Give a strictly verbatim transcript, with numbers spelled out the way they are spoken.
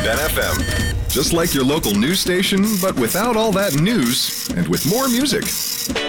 Fan F M. Just like your local news station, but without all that news and with more music.